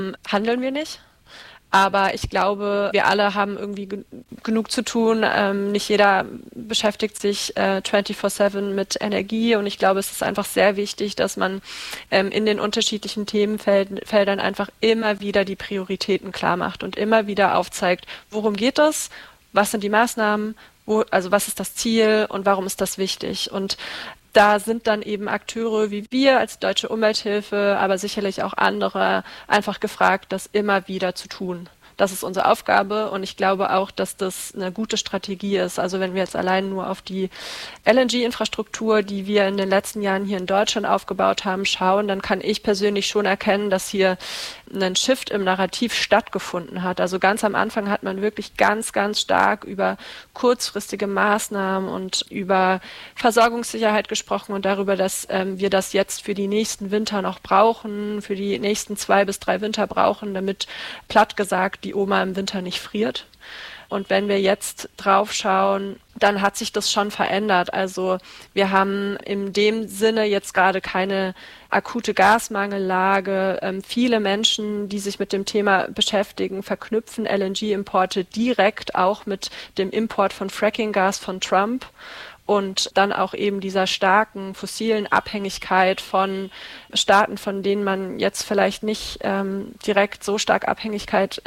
handeln wir nicht. Aber ich glaube, wir alle haben irgendwie genug zu tun. Nicht jeder beschäftigt sich 24/7 mit Energie. Und ich glaube, es ist einfach sehr wichtig, dass man in den unterschiedlichen Themenfeldern einfach immer wieder die Prioritäten klar macht und immer wieder aufzeigt, worum geht es, was sind die Maßnahmen, also was ist das Ziel und warum ist das wichtig. Und da sind dann eben Akteure wie wir als Deutsche Umwelthilfe, aber sicherlich auch andere einfach gefragt, das immer wieder zu tun. Das ist unsere Aufgabe und ich glaube auch, dass das eine gute Strategie ist. Also wenn wir jetzt allein nur auf die LNG-Infrastruktur, die wir in den letzten Jahren hier in Deutschland aufgebaut haben, schauen, dann kann ich persönlich schon erkennen, dass hier ein Shift im Narrativ stattgefunden hat. Also ganz am Anfang hat man wirklich ganz, ganz stark über kurzfristige Maßnahmen und über Versorgungssicherheit gesprochen und darüber, dass wir das jetzt für die nächsten Winter noch brauchen, für die nächsten 2 bis 3 Winter brauchen, damit platt gesagt die Oma im Winter nicht friert. Und wenn wir jetzt drauf schauen, dann hat sich das schon verändert. Also wir haben in dem Sinne jetzt gerade keine akute Gasmangellage. Viele Menschen, die sich mit dem Thema beschäftigen, verknüpfen LNG-Importe direkt auch mit dem Import von Fracking-Gas von Trump. Und dann auch eben dieser starken fossilen Abhängigkeit von Staaten, von denen man jetzt vielleicht nicht direkt so stark abhängig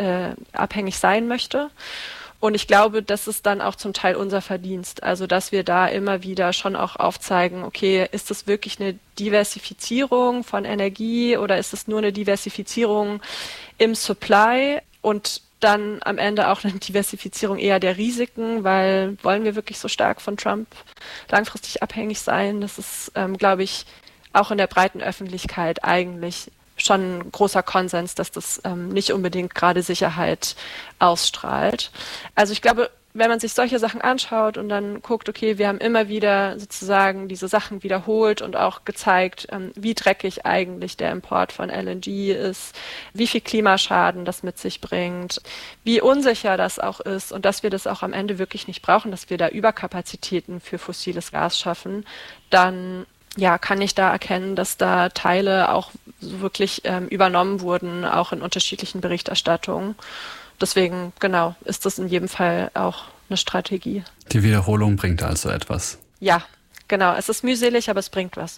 sein möchte. Und ich glaube, das ist dann auch zum Teil unser Verdienst. Also, dass wir da immer wieder schon auch aufzeigen, okay, ist das wirklich eine Diversifizierung von Energie oder ist es nur eine Diversifizierung im Supply und dann am Ende auch eine Diversifizierung eher der Risiken, weil wollen wir wirklich so stark von Trump langfristig abhängig sein? Das ist, glaube ich, auch in der breiten Öffentlichkeit eigentlich schon ein großer Konsens, dass das nicht unbedingt gerade Sicherheit ausstrahlt. Also ich glaube, wenn man sich solche Sachen anschaut und dann guckt, okay, wir haben immer wieder sozusagen diese Sachen wiederholt und auch gezeigt, wie dreckig eigentlich der Import von LNG ist, wie viel Klimaschaden das mit sich bringt, wie unsicher das auch ist und dass wir das auch am Ende wirklich nicht brauchen, dass wir da Überkapazitäten für fossiles Gas schaffen, dann ja, kann ich da erkennen, dass da Teile auch so wirklich übernommen wurden, auch in unterschiedlichen Berichterstattungen. Deswegen, genau, ist das in jedem Fall auch eine Strategie. Die Wiederholung bringt also etwas. Ja, genau. Es ist mühselig, aber es bringt was.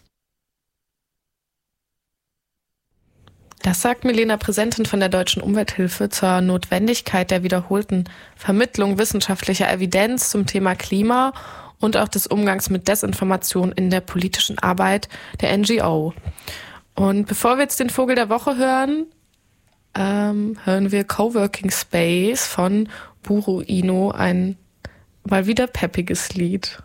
Das sagt Milena Präsentin von der Deutschen Umwelthilfe zur Notwendigkeit der wiederholten Vermittlung wissenschaftlicher Evidenz zum Thema Klima und auch des Umgangs mit Desinformation in der politischen Arbeit der NGO. Und bevor wir jetzt den Vogel der Woche hören, hören wir Coworking Space von Buru Ino, ein mal wieder peppiges Lied.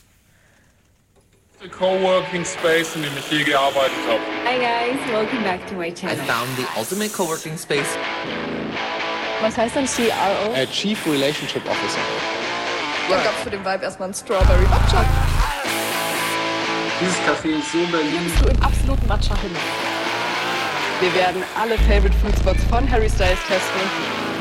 The Coworking Space, in dem ich je gearbeitet habe. Hi guys, welcome back to my channel. I found the ultimate coworking space. Was heißt dann CRO? Chief Relationship Officer. Dann gab's für den Vibe erstmal einen Strawberry Matcha. Dieses Café ist so Berlin. Bist du im absoluten Matcha-Himmel. Wir werden alle Favorite Food Spots von Harry Styles testen.